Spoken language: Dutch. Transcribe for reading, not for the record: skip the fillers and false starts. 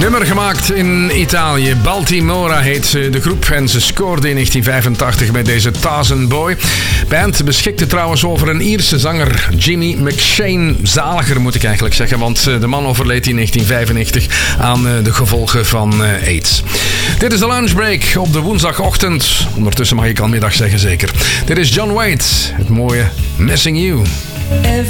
Nummer gemaakt in Italië. Baltimora heet de groep en ze scoorde in 1985 met deze Tarzan Boy. Band beschikte trouwens over een Ierse zanger, Jimmy McShane. Zaliger moet ik eigenlijk zeggen, want de man overleed in 1995 aan de gevolgen van AIDS. Dit is de lunchbreak op de woensdagochtend. Ondertussen mag ik al middag zeggen zeker. Dit is John Waite, het mooie Missing You.